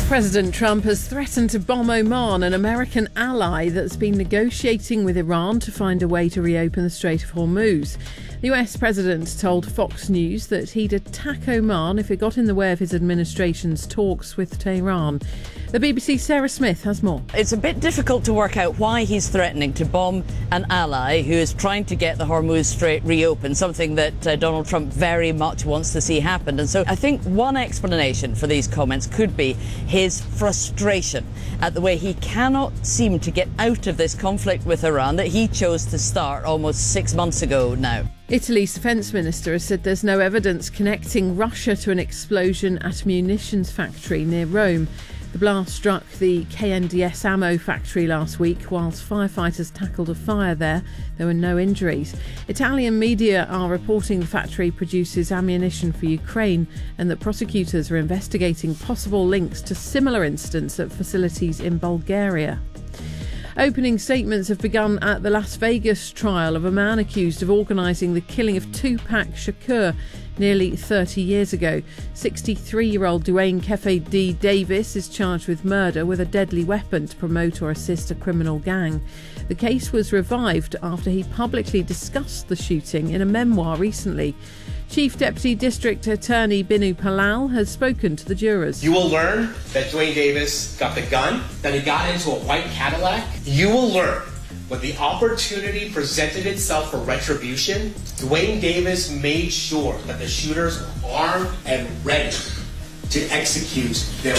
President Trump has threatened to bomb Oman, an American ally that's been negotiating with Iran to find a way to reopen the Strait of Hormuz. The US president told Fox News that he'd attack Oman if it got in the way of his administration's talks with Tehran. The BBC's Sarah Smith has more. It's a bit difficult to work out why he's threatening to bomb an ally who is trying to get the Hormuz Strait reopened, something that Donald Trump very much wants to see happen. And so I think one explanation for these comments could be his frustration at the way he cannot seem to get out of this conflict with Iran that he chose to start almost 6 months ago now. Italy's defence minister has said there's no evidence connecting Russia to an explosion at a munitions factory near Rome. The blast struck the KNDS ammo factory last week whilst firefighters tackled a fire there. There were no injuries. Italian media are reporting the factory produces ammunition for Ukraine and that prosecutors are investigating possible links to similar incidents at facilities in Bulgaria. Opening statements have begun at the Las Vegas trial of a man accused of organising the killing of Tupac Shakur nearly 30 years ago. 63-year-old Dwayne Kefe D. Davis is charged with murder with a deadly weapon to promote or assist a criminal gang. The case was revived after he publicly discussed the shooting in a memoir recently. Chief Deputy District Attorney Binu Palal has spoken to the jurors. You will learn that Dwayne Davis got the gun, that he got into a white Cadillac. You will learn when the opportunity presented itself for retribution, Dwayne Davis made sure that the shooters were armed and ready to execute their